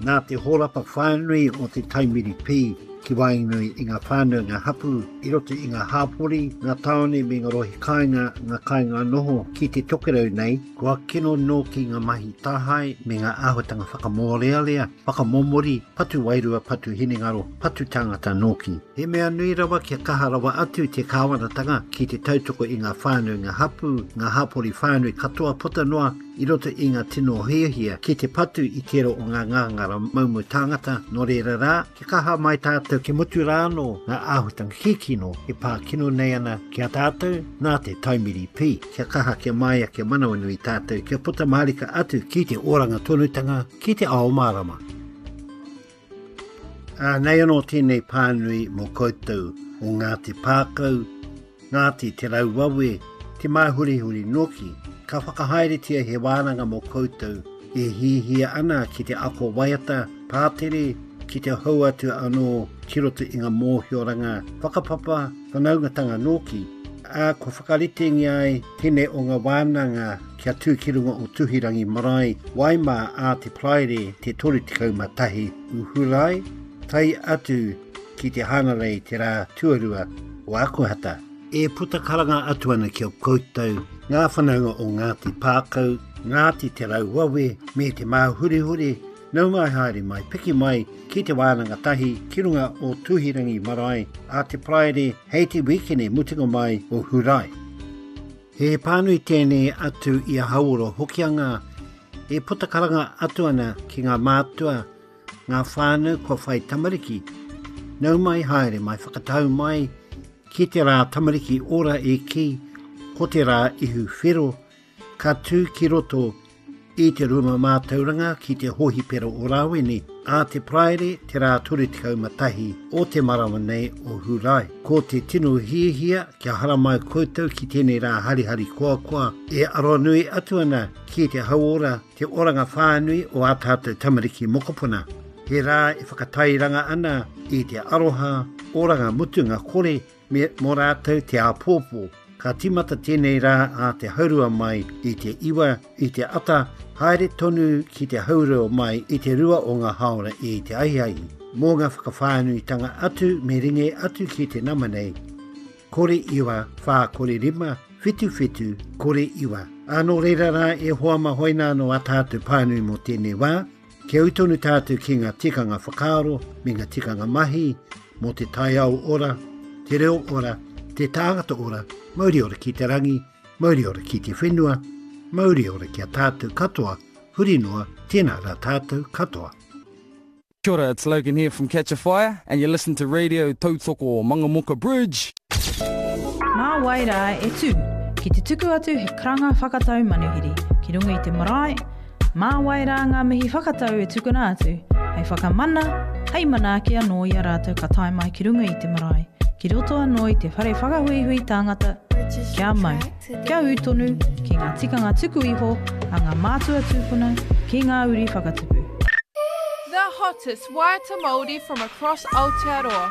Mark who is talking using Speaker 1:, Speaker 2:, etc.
Speaker 1: Nā te horapa whānui o te taimiri pī, ki wainui i ngā whānau ngā hapu, i roto i ngā hāpori, ngā taone me ngā rohi ngā kāinga noho ki te tokerau nei, kua kino no ki ngā mahi tāhai me ngā āhuatanga whakamōrealea, whakamomori, patu wairua, patu hinengaro, patu tangata noki. He mea nui rawa kia kaha rawa atu te kāwanatanga ki te tautoko i ngā whānau ngā hapu, ngā hāpori whānui katoa pota noa, i roto i ngā tino hiahia ki te patu i kero o ngā ngāngara maumu tāngata no reira rā, ki kaha mai tātou ke mutu rāno ngā āhutanga hikino e pā kino nei ana kia tātou nā te taimiri pī. Kia kaha kia maia kia manawanui tātou kia puta marika atu ki te oranga tonutanga ki te aomārama. Nei anō tēnei pānui mō koutou o ngā te pākau, ngā te rauwawe, te mahurihuri noki, ka whakahaeretia he wānanga mō koutou e hihia ana ki te ako waiata, pātere, ki te hau atu anō ki roto i ngā mōhioranga, whakapapa, whanaungatanga nōki, ko whakaritengi ai tēnei o ngā wānanga kia tūkirunga o Tuhirangi Marae, waimā a te praere te toru tikau matahi uhurai, tai atu ki te hanarei te rā tuarua o Akuhata. E putakaranga atu ana ki o koutou, ngā whanaunga o Ngāti Pākau, Ngāti te rauwawe, me te māhurihuri, nau mai haere mai, piki mai ki te wānanga tahi, ki runga o Tuhirangi Marae, a te praere hei te wikene mutinga mai o Hurai. He pānui tēnei atu i a hauoro hokianga, e putakaranga atu ana ki ngā mātua, ngā whānau ko whai tamariki, nau mai haere mai whakatau mai, ki te rā tamariki ora e ki, ko te rā ihu whiro, ka tū ki roto i te ruma mātauranga ki te hohi pero o Rāweni, a te praere te rā turitikau matahi o te marawa nei o Hurai. Ko te tino hiahia kia hara mai koutou ki tēnei rā harihari koa, e aroa nui atu ana ki te hauora te oranga whānui o a tātou tamariki mokopuna. He rā e whakatairanga ana i te aroha, oranga mutunga kore, me mō rātou te āpōpō, ka timata tēnei rā a te haurua mai i te iwa, i te ata, haere tonu ki te haurua mai i te rua o ngā haora i te aiai. Mō ngā whakawhānuitanga atu me ringe atu ki te namanei. Kore iwa, whā kore rima, whitu, kore iwa. Anō reira rā e hoama hoina no a tātou pānui mō tēnei wā, ke uitonu tātou ki ngā tikanga whakaaro, me ngā tikanga mahi, mō te taiao ora, te reo ora, te tāngata ora, mauri ora ki te rangi, mauri ora ki te whenua, mauri ora ki a tātou katoa, huri noa, tēnā rā tātou katoa.
Speaker 2: Kia ora, it's Logan here from Catch a Fire, and you listen to Radio Tautoko Mangamoka Bridge.
Speaker 3: Mā waira e tū, ki te tuku atu he karanga whakatau manuhiri, ki runga i te marae, mā waira ngā mihi whakatau e tukuna atu, hei whakamana, hei mana ki anō i a rātou ka tae mai ki runga i te marae, ki roto anō i te whare whakahuihui tāngata, kia mau, kia utonu, ki ngā tikanga tuku iho, a ngā mātua tūpuna, ki ngā uri whakatupu.
Speaker 4: The hottest Waiata Māori from across Aotearoa.